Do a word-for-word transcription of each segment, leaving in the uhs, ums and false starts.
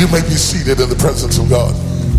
You may be seated in the presence of God.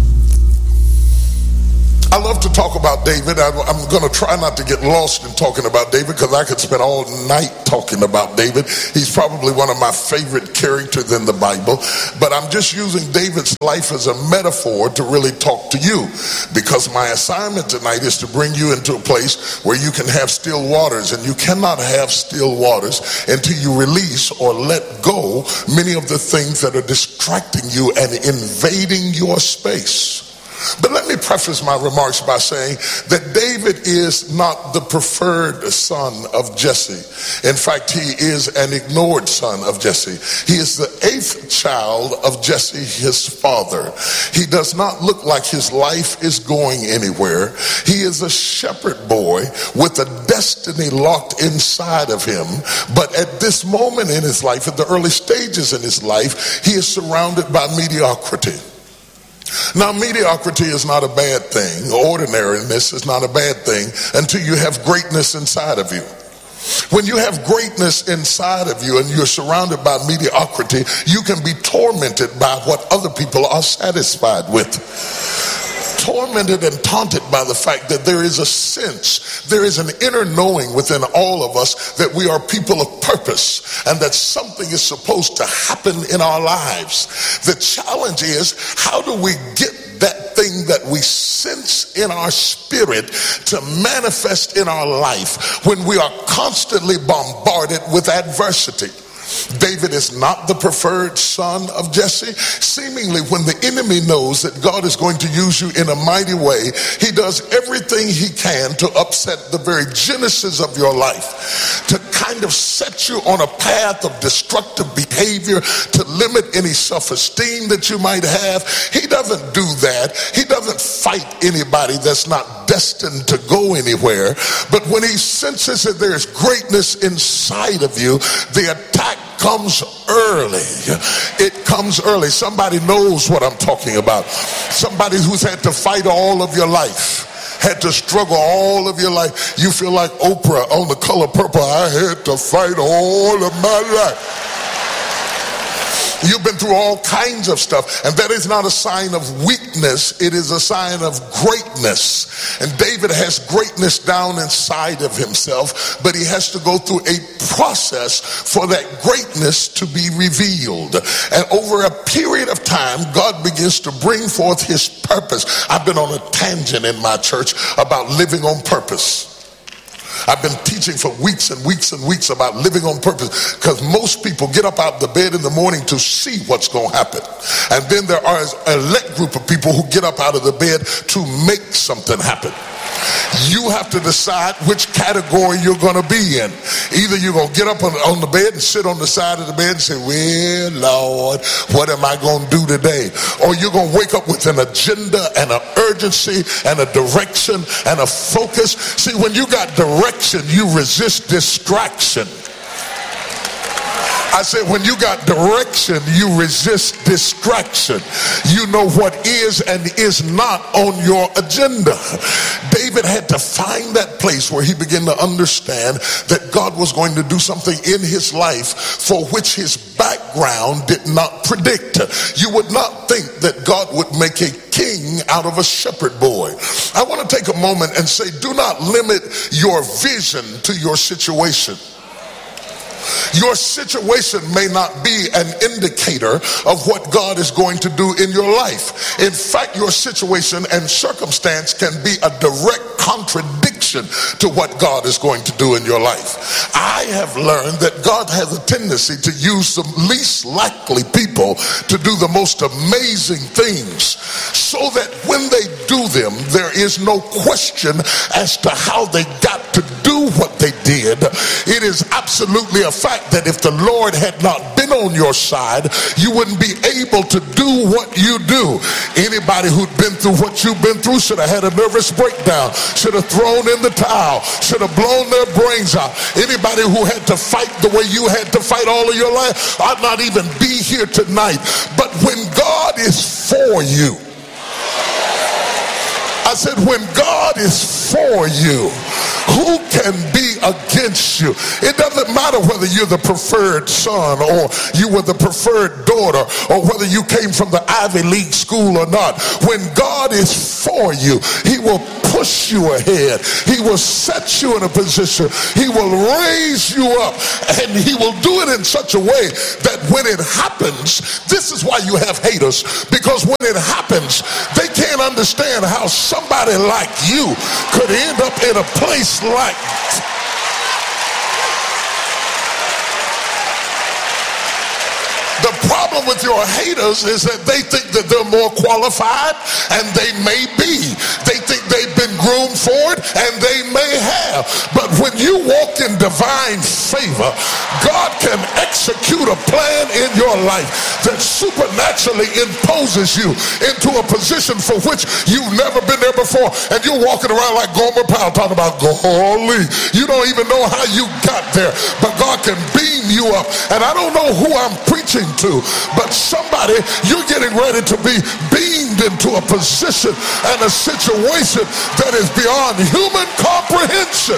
I love to talk about David. I, I'm going to try not to get lost in talking about David, because I could spend all night talking about David. He's probably one of my favorite characters in the Bible. But I'm just using David's life as a metaphor to really talk to you, because my assignment tonight is to bring you into a place where you can have still waters. And you cannot have still waters until you release or let go many of the things that are distracting you and invading your space. But let me preface my remarks by saying that David is not the preferred son of Jesse. In fact, he is an ignored son of Jesse. He is the eighth child of Jesse, his father. He does not look like his life is going anywhere. He is a shepherd boy with a destiny locked inside of him. But at this moment in his life, at the early stages in his life, he is surrounded by mediocrity. Now, mediocrity is not a bad thing. Ordinariness is not a bad thing until you have greatness inside of you. When you have greatness inside of you and you're surrounded by mediocrity, you can be tormented by what other people are satisfied with. Tormented and taunted by the fact that there is a sense, there is an inner knowing within all of us that we are people of purpose and that something is supposed to happen in our lives. The challenge is, how do we get that thing that we sense in our spirit to manifest in our life when we are constantly bombarded with adversity? David is not the preferred son of Jesse. Seemingly, when the enemy knows that God is going to use you in a mighty way, he does everything he can to upset the very genesis of your life, to kind of set you on a path of destructive behavior, to limit any self-esteem that you might have. He doesn't do that. He doesn't fight anybody that's not destined to go anywhere. But when he senses that there's greatness inside of you, the attack comes early. It comes early. Somebody knows what I'm talking about. Somebody who's had to fight all of your life, had to struggle all of your life. You feel like Oprah on The Color Purple. I had to fight all of my life. You've been through all kinds of stuff, and that is not a sign of weakness. It is a sign of greatness. And David has greatness down inside of himself, but he has to go through a process for that greatness to be revealed. And over a period of time, God begins to bring forth his purpose. I've been on a tangent in my church about living on purpose. I've been teaching for weeks and weeks and weeks about living on purpose, because most people get up out of the bed in the morning to see what's going to happen. And then there are a elect group of people who get up out of the bed to make something happen. You have to decide which category you're going to be in. Either you're going to get up on, on the bed and sit on the side of the bed and say, well, Lord, what am I going to do today? Or you're going to wake up with an agenda and an urgency and a direction and a focus. See, when you got direction, you resist distraction. I said, when you got direction, you resist distraction. You know what is and is not on your agenda. David had to find that place where he began to understand that God was going to do something in his life for which his background did not predict. You would not think that God would make a king out of a shepherd boy. I want to take a moment and say, do not limit your vision to your situation. Your situation may not be an indicator of what God is going to do in your life. In fact, your situation and circumstance can be a direct contradiction to what God is going to do in your life. I have learned that God has a tendency to use the least likely people to do the most amazing things, so that when they do them, there is no question as to how they got to do what they did. It is absolutely a fact that if the Lord had not been on your side, you wouldn't be able to do what you do. Anybody who'd been through what you've been through should have had a nervous breakdown, should have thrown in the towel, should have blown their brains out. Anybody who had to fight the way you had to fight all of your life ought not even be here tonight. But when God is for you, I I said, when God is for you, who can be against you? It doesn't matter whether you're the preferred son or you were the preferred daughter or whether you came from the Ivy League school or not. When God is for you, he will push you ahead. He will set you in a position. He will raise you up, and he will do it in such a way that when it happens, this is why you have haters, because when it happens, they can't understand how somebody like you could end up in a place like the problem with your haters is that they think that they're more qualified, and they may be. They think they've been groomed for it, and they may have. But when you walk in divine favor, God can execute a plan in your life that supernaturally imposes you into a position for which you've never been there before. And you're walking around like Gomer Powell talking about, golly, you don't even know how you got there. But God can beam you up. And I don't know who I'm preaching to, but somebody, you're getting ready to be beamed into a position and a situation that is beyond human comprehension.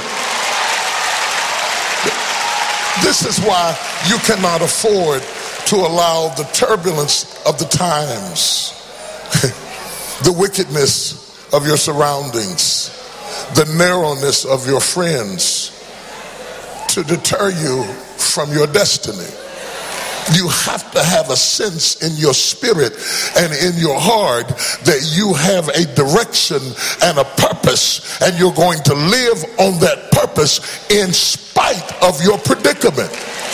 This is why you cannot afford to allow the turbulence of the times, the wickedness of your surroundings, the narrowness of your friends to deter you from your destiny. You have to have a sense in your spirit and in your heart that you have a direction and a purpose, and you're going to live on that purpose in spite of your predicament.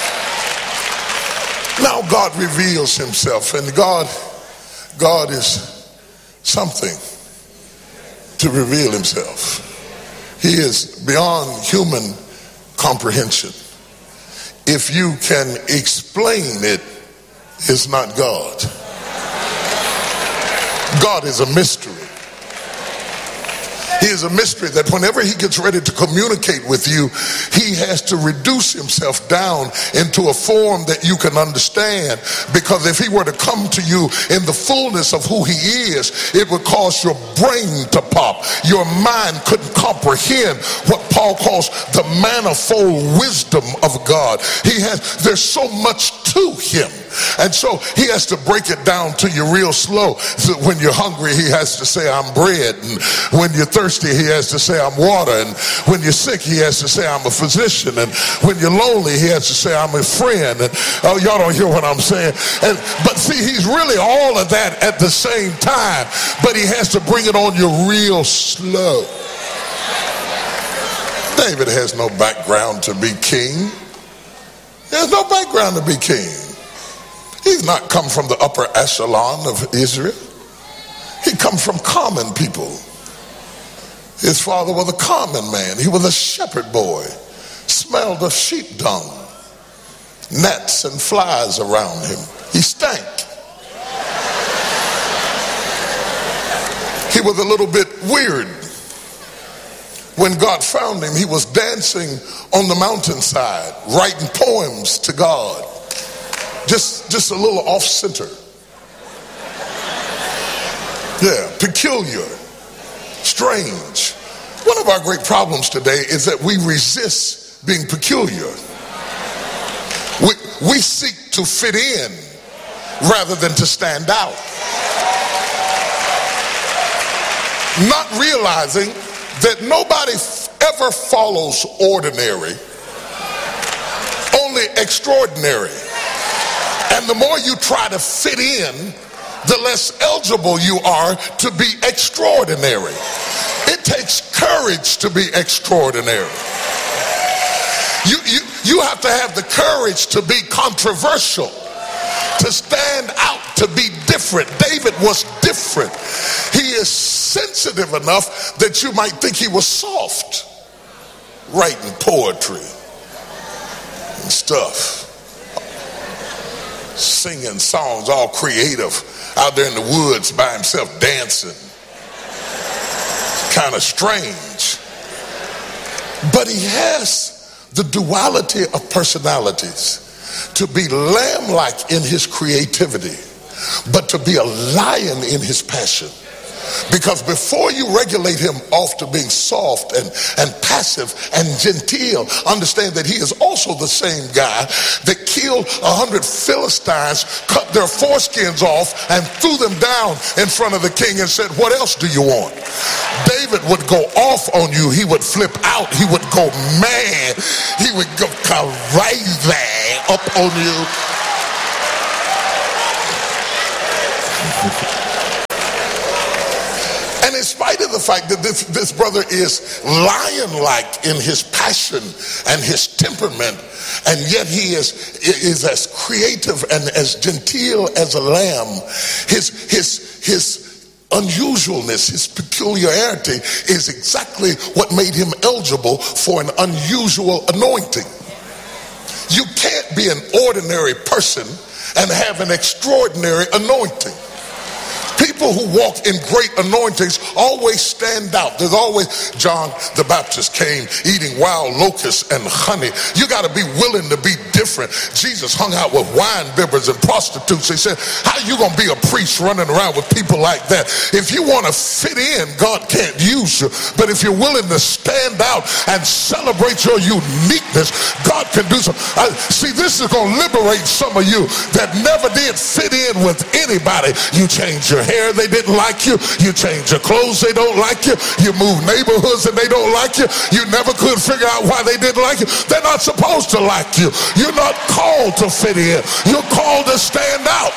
Now God reveals himself, and God, God is something to reveal himself. He is beyond human comprehension. If you can explain it, it's not God. God is a mystery. He is a mystery that whenever he gets ready to communicate with you, he has to reduce himself down into a form that you can understand. Because if he were to come to you in the fullness of who he is, it would cause your brain to pop. Your mind couldn't comprehend what Paul calls the manifold wisdom of God. He has, there's so much to him. And so he has to break it down to you real slow. So when you're hungry, he has to say, I'm bread. And when you're thirsty, he has to say, I'm water. And when you're sick, he has to say, I'm a physician. And when you're lonely, he has to say, I'm a friend. And oh, y'all don't hear what I'm saying. And but see, he's really all of that at the same time. But he has to bring it on you real slow. David has no background to be king. He has no background to be king. He's not come from the upper echelon of Israel. He comes from common people. His father was a common man. He was a shepherd boy. Smelled of sheep dung. Gnats and flies around him. He stank. He was a little bit weird. When God found him, he was dancing on the mountainside, writing poems to God. Just, just a little off center. Yeah, peculiar, strange. One of our great problems today is that we resist being peculiar. We, we seek to fit in rather than to stand out. Not realizing that nobody ever follows ordinary, only extraordinary. And the more you try to fit in, the less eligible you are to be extraordinary. It takes courage to be extraordinary. You, you, you have to have the courage to be controversial, to stand out, to be different. David was different. He is sensitive enough that you might think he was soft, writing poetry and stuff. Singing songs, all creative, out there in the woods by himself dancing. Kind of strange. But he has the duality of personalities, to be lamb-like in his creativity, but to be a lion in his passion, Because before you regulate him off to being soft and, and passive and genteel, understand that he is also the same guy that killed a hundred Philistines, cut their foreskins off, and threw them down in front of the king and said, what else do you want? David would go off on you. He would flip out. He would go mad. He would go crazy up on you. And in spite of the fact that this, this brother is lion-like in his passion and his temperament, and yet he is, is as creative and as genteel as a lamb, his, his, his unusualness, his peculiarity is exactly what made him eligible for an unusual anointing. You can't be an ordinary person and have an extraordinary anointing. People who walk in great anointings always stand out. There's always, John the Baptist came eating wild locusts and honey. You got to be willing to be different. Jesus hung out with wine bibbers and prostitutes. He said, how you going to be a priest running around with people like that? If you want to fit in, God can't use you. But if you're willing to stand out and celebrate your uniqueness, God can do so. Uh, see, this is going to liberate some of you that never did fit in with anybody. You change your hair, they didn't like you. You change your clothes, they don't like you. You move neighborhoods and they don't like you. You never could figure out why they didn't like you. They're not supposed to like you. You're not called to fit in. You're called to stand out.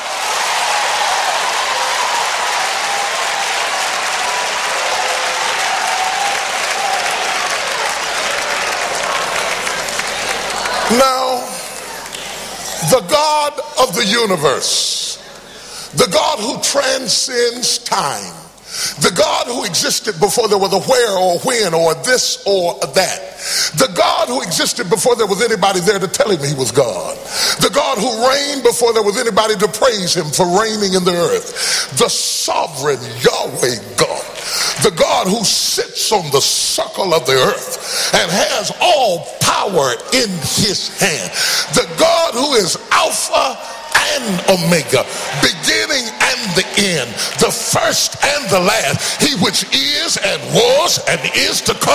Now, the God of the universe, the God who transcends time, the God who existed before there was a where or when or this or that, the God who existed before there was anybody there to tell him he was God, the God who reigned before there was anybody to praise him for reigning in the earth, the sovereign Yahweh God, the God who sits on the circle of the earth and has all power in his hand, the God who is Alpha and Omega, beginning and the end, the first and the last, he which is and was and is to come.